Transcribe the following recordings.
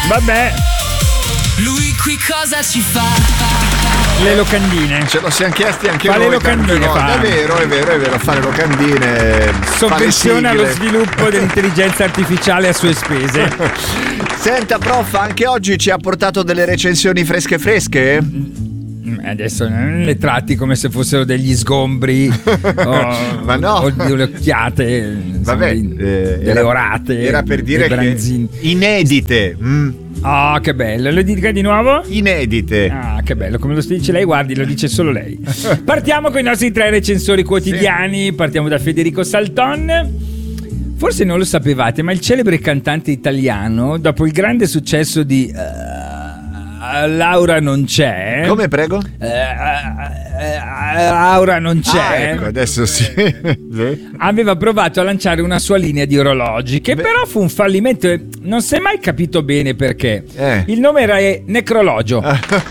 Vabbè. Lui qui cosa ci fa? Le locandine. Ce lo siamo chiesti anche fa noi. Le locandine fa. È vero, fare locandine. Sovvenziona lo sviluppo dell'intelligenza artificiale a sue spese. Senta, prof, anche oggi ci ha portato delle recensioni fresche? Adesso non le tratti come se fossero degli sgombri ma no, o delle occhiate, vabbè, delle orate. Era per dire che inedite. Ah, che bello, lo dica di nuovo? Inedite. Ah, che bello, come lo dice lei, guardi, lo dice solo lei. Partiamo con i nostri 3 recensori quotidiani. Sì. Partiamo da Federico Salton. Forse non lo sapevate, ma il celebre cantante italiano, dopo il grande successo di Laura non c'è. Come, prego? Laura non c'è. Ecco, adesso sì. Aveva provato a lanciare una sua linea di orologi, che però fu un fallimento e non si è mai capito bene perché. Il nome era Necrologio.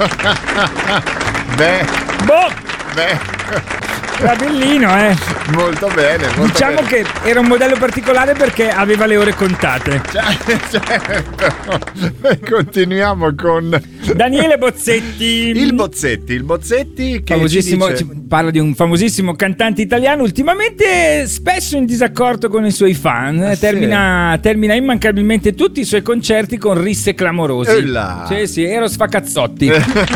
Era bellino, Molto bene. Diciamo che era un modello particolare perché aveva le ore contate. Certo. Continuiamo con Daniele Bozzetti. Il Bozzetti che famosissimo, ci parla di un famosissimo cantante italiano, ultimamente spesso in disaccordo con i suoi fan. Termina immancabilmente tutti i suoi concerti con risse clamorosi. Sì, Eros fa cazzotti.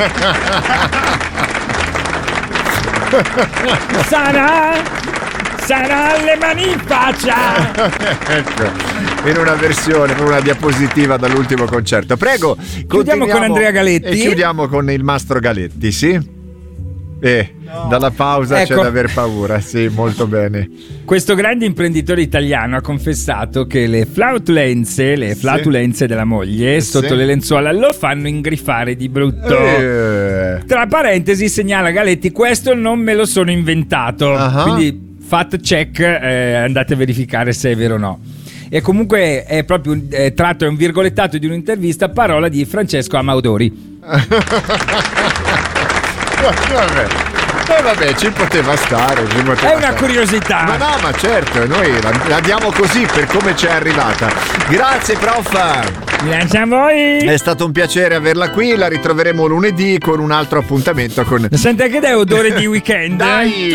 Sarà le mani in faccia. Ecco, in una versione, con una diapositiva dall'ultimo concerto. Prego, chiudiamo con Andrea Galetti. E chiudiamo con il Mastro Galetti, sì? Dalla pausa c'è da aver paura, sì, molto bene. Questo grande imprenditore italiano ha confessato che le flatulenze della moglie sotto le lenzuola lo fanno ingrifare di brutto. Tra parentesi segnala Galetti: questo non me lo sono inventato. Quindi fact check, andate a verificare se è vero o no. E comunque è proprio tratto, è un virgolettato di un'intervista, parola di Francesco Amaudori. Vabbè, ci poteva stare. È una curiosità. Ma certo, noi la diamo così per come ci è arrivata. Grazie, prof. Grazie a voi. È stato un piacere averla qui. La ritroveremo lunedì con un altro appuntamento con. Senti che dai odore di weekend. Dai.